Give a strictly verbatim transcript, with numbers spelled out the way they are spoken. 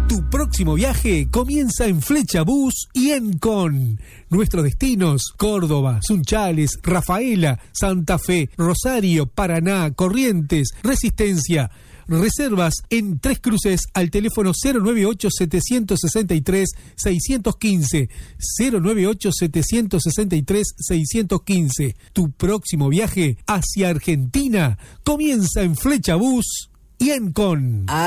Tu próximo viaje comienza en Flecha Bus y Encon. Nuestros destinos: Córdoba, Sunchales, Rafaela, Santa Fe, Rosario, Paraná, Corrientes, Resistencia. Reservas en Tres Cruces al teléfono cero nueve ocho, siete seis tres, seis uno cinco, cero nueve ocho, siete seis tres, seis uno cinco. Tu próximo viaje hacia Argentina comienza en Flecha Bus y Encon.